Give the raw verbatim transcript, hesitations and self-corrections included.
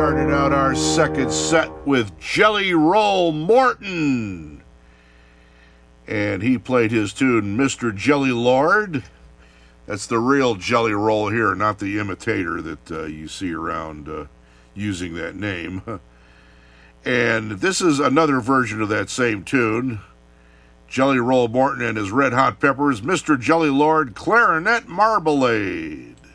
started out our second set with Jelly Roll Morton. And he played his tune, Mister Jelly Lord. That's the real Jelly Roll here, not the imitator that uh, you see around uh, using that name. And this is another version of that same tune. Jelly Roll Morton and his Red Hot Peppers, Mister Jelly Lord Clarinet Marmalade.